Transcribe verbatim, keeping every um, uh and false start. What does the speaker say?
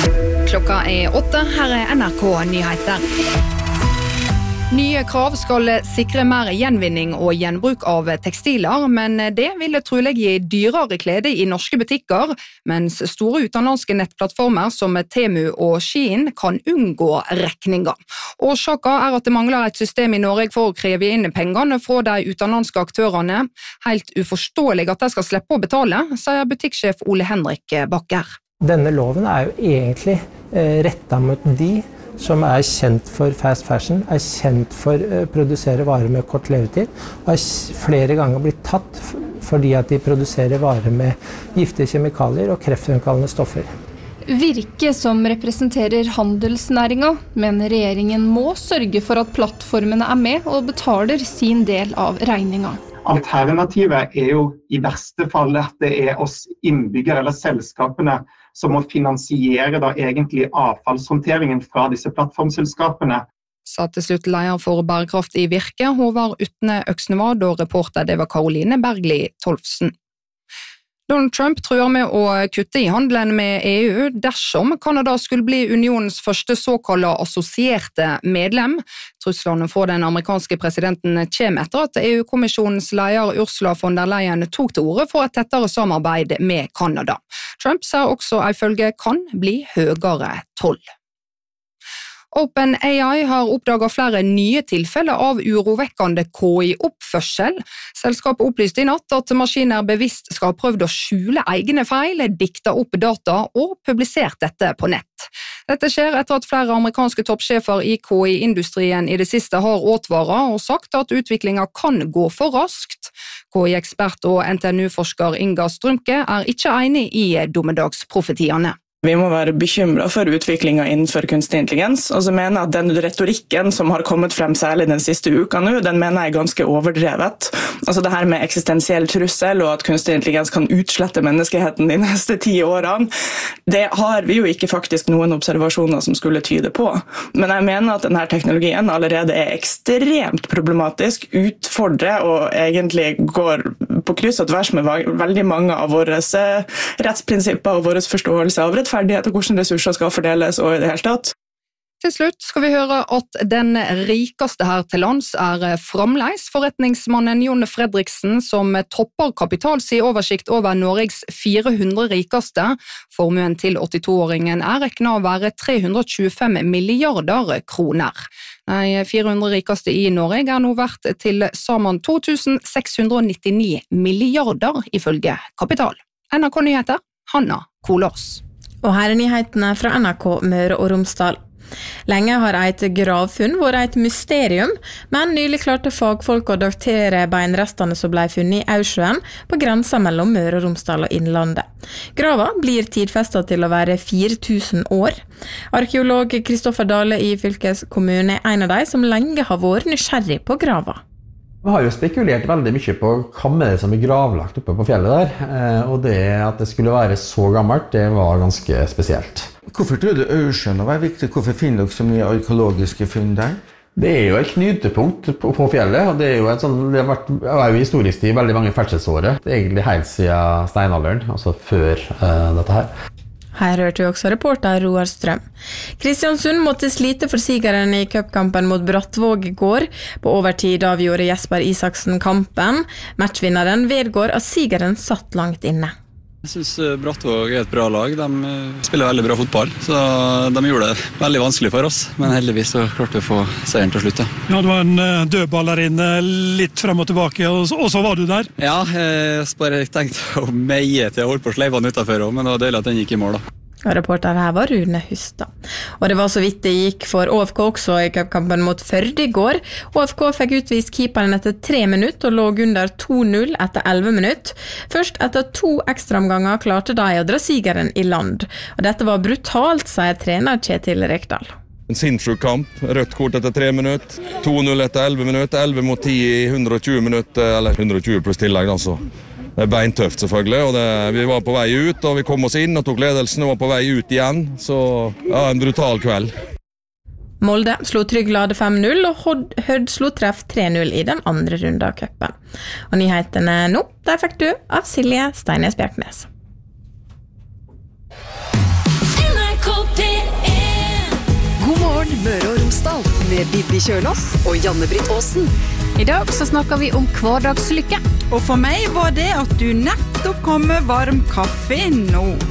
Klokka er åtte, her er N R K Nyheter. Nye krav skal sikre mer gjenvinning og gjenbruk av tekstiler, men det ville trolig gi dyrere klede i norske butikker, mens store utenlandske nettplattformer som Temu og Shein kan unngå regninger. Årsaken er at det mangler et system i Norge for å kreve inn pengene fra de utenlandske aktørene. Helt uforståelig at de skal slippe å betale, sier butikksjef Ole Henrik Bakker. Denne loven er jo egentlig eh, rettet mot de som er kjent for fast fashion, er kjent for å produsere varer med kort levetid, og er flere ganger blitt tatt fordi at de produserer varer med giftige kjemikalier og kreftfremkallende stoffer. Virke som representerer handelsnæringen, men regjeringen må sørge for at plattformene er med og betaler sin del av regningen. Alternativet er jo i verste fall at det er oss innbyggere eller selskapene som må finansiere da egentlig avfallshåndteringen fra disse plattformselskapene. Sa til slutt leder for bærekraft i Virke, Håvard Utne Øksnevad, og reporter det var Karoline Bergli Tolfsen. Donald Trump truer med å kutte i handelen med E U dersom Kanada skulle bli unionens første såkalte assosierte medlem. Truslene fra den amerikanske presidenten kommer etter at E U-kommisjonens leder Ursula von der Leyen tok til orde for et tettere samarbeid med Kanada. Trump sier også ifølge kan bli høyere toll. OpenAI har oppdaget flere nye tilfeller av urovekkende K I-oppførsel. Selskapet opplyste i natt at maskiner bevisst skal ha prøvd å skjule egne feil, dikta opp data og publisert dette på nett. Dette skjer etter at flere amerikanske toppsjefer i K I-industrien i det siste har advaret og sagt at utviklingen kan gå for raskt. K I-ekspert og N T N U-forsker Inga Strømke er ikke enig i dommedagsprofetiene. Vi må være bekymret for utviklingen innenfor kunstig intelligens, og så mener jeg at den retorikken som har kommet frem særlig den siste uka nå, den mener jeg er ganske overdrevet. Altså det her med eksistensiell trussel og at kunstig intelligens kan utslette menneskeheten de neste ti årene, det har vi jo ikke faktisk noen observasjoner som skulle tyde på. Men jeg mener at denne teknologien allerede er ekstremt problematisk, utfordrer og egentlig går på kryss og tvers med veldig mange av våre rettsprinsipper og våre forståelse av rettferdighet og hvordan ressurser skal fordeles og i det hele tatt. Til slutt skal vi høre at den rikeste her til lands er fremleis forretningsmannen Jon Fredriksen som topper Kapitals i oversikt over Norges fire hundre rikeste. Formuen til åttito-åringen er regnet å være tre hundre tjuefem milliarder kroner. De fire hundre rikeste i Norge er nå verdt til sammen to tusen seks hundre nittini milliarder ifølge Kapital. N R K Nyheter, Hanna Kolås. Og her er nyhetene fra N R K Møre og Romsdal. Lenge har et gravfunn vært et mysterium, men nylig klarte fagfolk å datere beinrestene som ble funnet i Aursjøen på grensen mellom Møre og Romsdal og Innlandet. Grava blir tidfestet til å være fire tusen år. Arkeolog Kristoffer Dale i fylkeskommune er en av de som lenge har vært nysgjerrig på grava. Vi har jo spekulert veldig mye på hva med det som er gravlagt oppe på fjellet der, og det at det skulle være så gammelt, det var ganske spesielt. Hvorfor tror du Aursjøen var viktig? Hvorfor finner dere så mye arkeologiske funn der? Det er jo et knutepunkt på, på fjellet, og det er jo et sånt, det har vært, det er jo historisk i veldig mange ferdselsårer. Det er egentlig helt siden steinalderen, altså før uh, dette her. Her hørte vi også reporter Roar Strøm. Kristiansund måtte slite for sigeren i cupkampen mot Brattvåg i går. På overtid avgjorde Jesper Isaksen kampen. Matchvinneren vedgår at sigeren satt langt inne. Jeg synes Brattvåg er et bra lag. De spiller veldig bra fotball, så de gjorde det veldig vanskelig for oss. Men heldigvis så klarte vi å få seieren til slutt. Ja, det var en dødball der inne, litt frem og tilbake, og så, og så var du der. Ja, jeg bare tenkte å meie til å holde på sleiven utenfor, men det var deilig at den gikk i mål da. Og reporter her var Rune Hustad. Og det var så vidt det gikk for O F K også i cupkampen mot Førde i går. O F K fikk utvist keeperen etter tre minutter og lå under to null etter elleve minutter. Først etter to ekstraomganger klarte de å dra sigeren i land. Og dette var brutalt, sier trener Kjetil Rekdal. En sinnssyk kamp, rødt kort etter tre minutter, to null etter elleve minutter, elleve mot ti i hundre og tjue minutter, eller hundre og tjue pluss tillegg altså. Det er beintøft selvfølgelig, og det, vi var på vei ut, og vi kom oss inn og tok ledelsen og var på vei ut igjen, så ja, en brutal kveld. Molde slo Trygg Lade fem null, og Hødd slo treff tre null i den andre runden av cupen. Og nyhetene nå, der fikk du av Silje Steines Bjerknes. N R K Møre og Romsdal med Bibi Kjølås og Janne-Britt Aasen. I dag så snakker vi om hverdagslykke. Og for meg var det at du nettopp kom med varm kaffe nå.